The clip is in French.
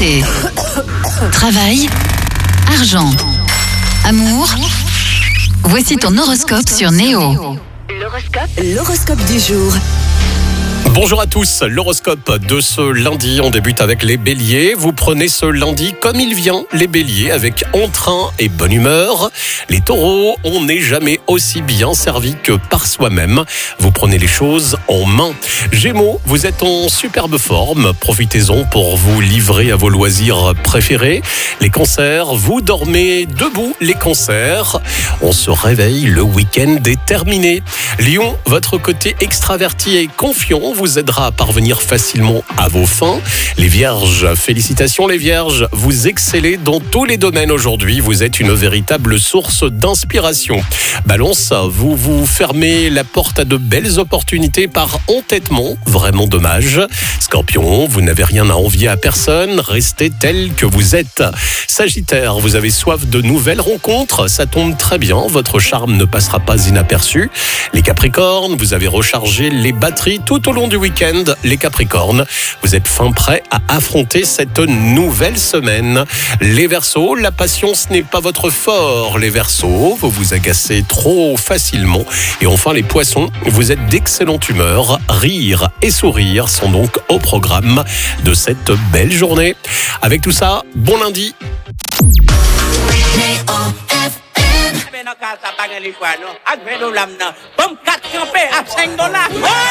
Santé, travail, argent, amour. Voici ton horoscope sur Néo. L'horoscope du jour. Bonjour à tous, l'horoscope de ce lundi, on débute avec les béliers. Vous prenez ce lundi comme il vient, les béliers, avec entrain et bonne humeur. Les taureaux, on n'est jamais aussi bien servi que par soi-même. Vous prenez les choses en main. Gémeaux, vous êtes en superbe forme, profitez-en pour vous livrer à vos loisirs préférés. Les cancers, vous dormez debout, les cancers. On se réveille, le week-end est terminé. Lion, votre côté extraverti et confiant vous aidera à parvenir facilement à vos fins. Les vierges, félicitations les vierges, vous excellez dans tous les domaines aujourd'hui, vous êtes une véritable source d'inspiration. Balance, vous vous fermez la porte à de belles opportunités par entêtement, vraiment dommage. Scorpion, vous n'avez rien à envier à personne, restez tel que vous êtes. Sagittaire, vous avez soif de nouvelles rencontres, ça tombe très bien, votre charme ne passera pas inaperçu. Les Capricornes, vous avez rechargé les batteries tout au long du week-end. Les Capricornes, vous êtes fin prêts à affronter cette nouvelle semaine. Les Verseaux, la passion ce n'est pas votre fort. Les Verseaux, vous vous agacez trop facilement. Et enfin les Poissons, vous êtes d'excellente humeur. Rire et sourire sont donc au programme de cette belle journée. Avec tout ça, bon lundi. Casa paga el igual, ¿no? Al menos la $4 a $5.